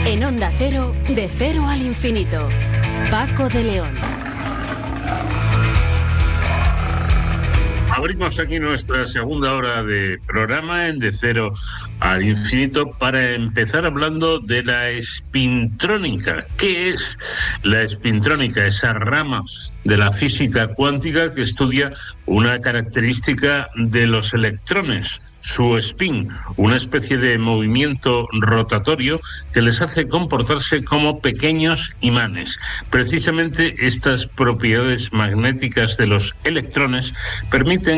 En Onda Cero, de cero al infinito. Paco de León. Abrimos aquí nuestra segunda hora de programa en De Cero al Infinito para empezar hablando de la espintrónica. ¿Qué es la espintrónica? Esa rama de la física cuántica que estudia una característica de los electrones, su spin, una especie de movimiento rotatorio que les hace comportarse como pequeños imanes. Precisamente estas propiedades magnéticas de los electrones permiten